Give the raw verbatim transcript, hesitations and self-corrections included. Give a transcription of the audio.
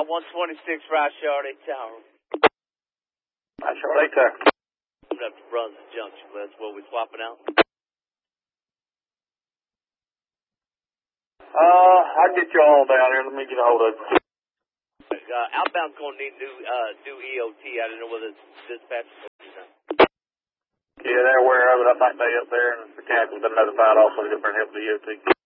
one twenty-six Route Charlotte Tower. Route Charlotte Tower. Coming up to Brunswick Junction. That's where we're swapping out. Uh, I'll get you all down here. Let me get a hold of you. Uh, outbound's going to need new, uh, new E O T. I don't know whether it's dispatch or not. Yeah, they're aware of it. I think they up there, and the captain's been notified also to get for help the E O T.